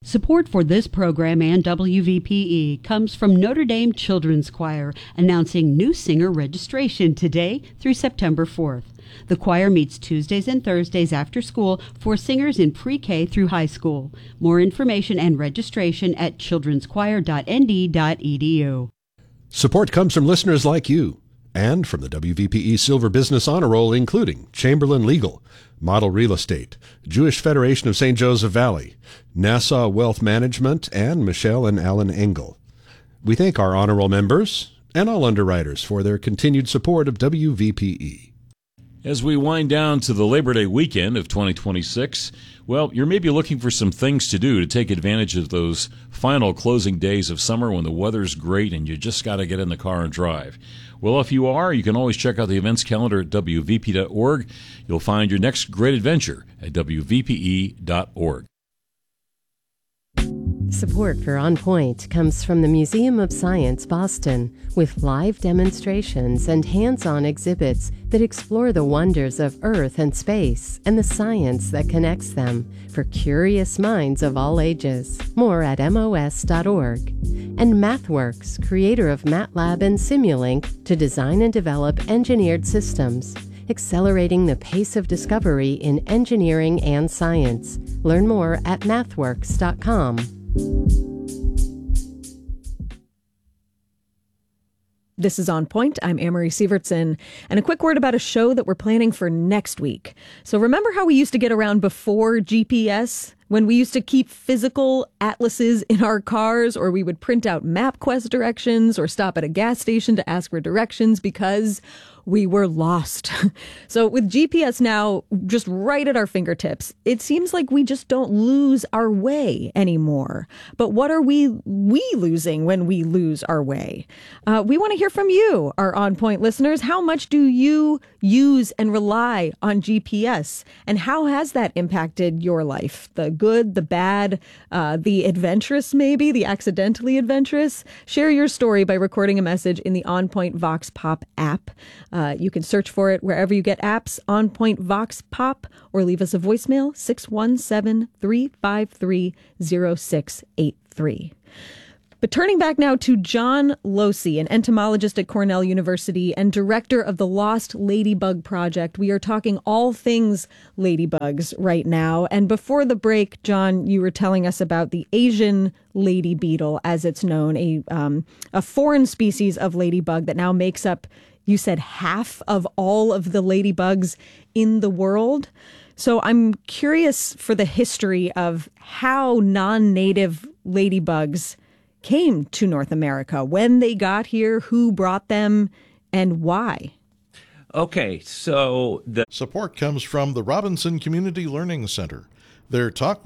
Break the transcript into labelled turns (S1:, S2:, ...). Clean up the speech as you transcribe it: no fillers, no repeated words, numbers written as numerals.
S1: Support for this program and WVPE comes from Notre Dame Children's Choir, announcing new singer registration today through September 4th. The choir meets Tuesdays and Thursdays after school for singers in pre-K through high school. More information and registration at childrenschoir.nd.edu.
S2: Support comes from listeners like you and from the WVPE Silver Business Honor Roll, including Chamberlain Legal, Model Real Estate, Jewish Federation of St. Joseph Valley, Nassau Wealth Management, and Michelle and Alan Engel. We thank our honor roll members and all underwriters for their continued support of WVPE.
S3: As we wind down to the Labor Day weekend of 2026, well, you're maybe looking for some things to do to take advantage of those final closing days of summer when the weather's great and you just got to get in the car and drive. Well, if you are, you can always check out the events calendar at WVP.org. You'll find your next great adventure at WVPE.org.
S4: Support for On Point comes from the Museum of Science, Boston, with live demonstrations and hands-on exhibits that explore the wonders of Earth and space and the science that connects them for curious minds of all ages. More at MOS.org. And MathWorks, creator of MATLAB and Simulink, to design and develop engineered systems, accelerating the pace of discovery in engineering and science. Learn more at mathworks.com.
S5: This is On Point. I'm Amory Sievertson. And a quick word about a show that we're planning for next week. So remember how we used to get around before GPS? When we used to keep physical atlases in our cars, or we would print out MapQuest directions or stop at a gas station to ask for directions because we were lost. So with GPS now just right at our fingertips, it seems like we just don't lose our way anymore. But what are we losing when we lose our way? We want to hear from you, our On Point listeners. How much do you use and rely on GPS? And how has that impacted your life? The good, the bad, the adventurous maybe, the accidentally adventurous? Share your story by recording a message in the On Point Vox Pop app. You can search for it wherever you get apps, On Point Vox Pop, or leave us a voicemail, 617-353-0683. But turning back now to John Losey, an entomologist at Cornell University and director of the Lost Ladybug Project. We are talking all things ladybugs right now. And before the break, John, you were telling us about the Asian lady beetle, as it's known, a foreign species of ladybug that now makes up, you said, half of all of the ladybugs in the world. So I'm curious for the history of how non-native ladybugs came to North America, when they got here, who brought them, and why.
S6: Okay, so the
S7: support comes from the Robinson Community Learning Center. Their talk